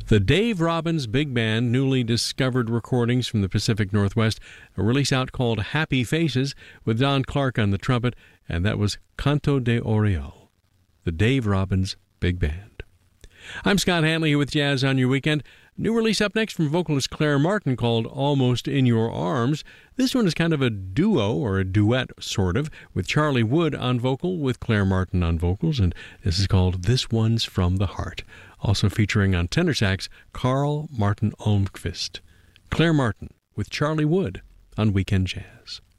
The Dave Robbins Big Band newly discovered recordings from the Pacific Northwest, a release out called Happy Faces with Don Clark on the trumpet, and that was Canto de Oriole. The Dave Robbins Big Band. I'm Scott Hanley here with Jazz on Your Weekend. New release up next from vocalist Claire Martin called Almost in Your Arms. This one is kind of a duo, or a duet, sort of, with Charlie Wood on vocal, with Claire Martin on vocals, and this is called This One's from the Heart. Also featuring on tenor sax, Carl Martin Almqvist. Claire Martin with Charlie Wood on Weekend Jazz.